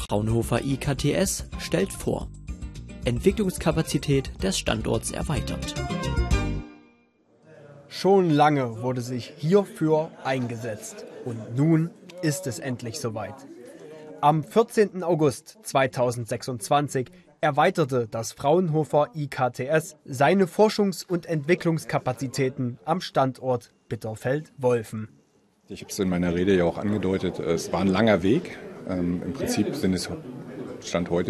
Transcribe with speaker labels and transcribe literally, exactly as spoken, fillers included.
Speaker 1: Fraunhofer I K T S stellt vor: Entwicklungskapazität des Standorts erweitert.
Speaker 2: Schon lange wurde sich hierfür eingesetzt und nun ist es endlich soweit. Am vierzehnten August zweitausendsechsundzwanzig erweiterte das Fraunhofer I K T S seine Forschungs- und Entwicklungskapazitäten am Standort Bitterfeld-Wolfen.
Speaker 3: Ich habe es in meiner Rede ja auch angedeutet, es war ein langer Weg. Ähm, Im Prinzip sind es Stand heute